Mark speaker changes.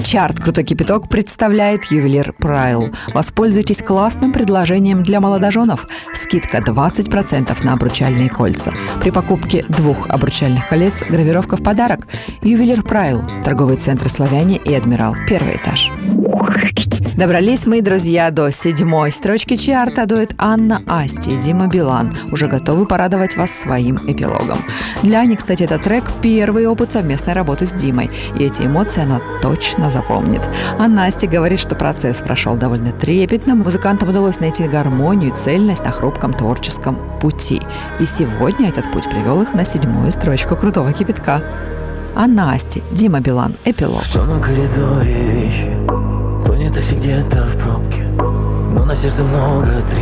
Speaker 1: Чарт «Крутой кипяток» представляет ювелир Прайлл. Воспользуйтесь классным предложением для молодоженов. Скидка 20% на обручальные кольца. При покупке 2 обручальных колец гравировка в подарок. Ювелир Прайлл. Торговый центр «Славяне» и «Адмирал». 1-й этаж. Добрались мы, друзья, до 7-й строчки чарта. Дуэт Анна Асти и Дима Билан уже готовы порадовать вас своим эпилогом. Для Ани, кстати, этот трек – первый опыт совместной работы с Димой. И эти эмоции она точно запомнит. А Настя говорит, что процесс прошел довольно трепетно. Музыкантам удалось найти гармонию и цельность на хрупком творческом пути. И сегодня этот путь привел их на 7-ю строчку «Крутого кипятка». Анна Асти, Дима Билан, эпилог.
Speaker 2: В темном коридоре вещи, понял такси где-то в пробке, но на сердце много